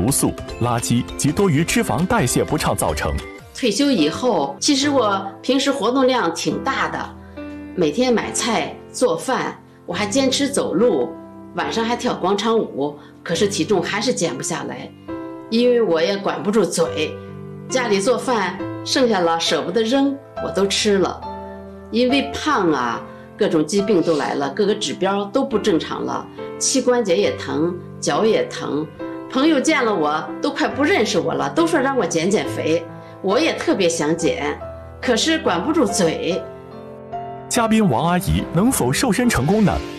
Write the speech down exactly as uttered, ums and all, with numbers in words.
毒素、垃圾及多余脂肪代谢不畅造成。 退休以后，其实我平时活动量挺大的，每天买菜做饭，我还坚持走路，晚上还跳广场舞，可是体重还是减不下来，因为我也管不住嘴，家里做饭剩下了舍不得扔，我都吃了。因为胖啊，各种疾病都来了，各个指标都不正常了，膝关节也疼，脚也疼，朋友见了我都快不认识我了，都说让我减减肥，我也特别想减，可是管不住嘴。 嘉宾王阿姨能否瘦身成功呢？